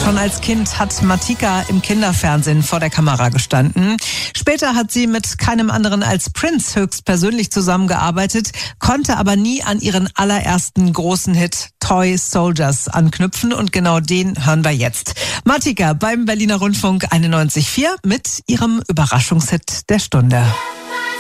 Schon als Kind hat Matika im Kinderfernsehen vor der Kamera gestanden. Später hat sie mit keinem anderen als Prince höchstpersönlich zusammengearbeitet, konnte aber nie an ihren allerersten großen Hit Toy Soldiers anknüpfen und genau den hören wir jetzt. Matika beim Berliner Rundfunk 91.4 mit ihrem Überraschungshit der Stunde.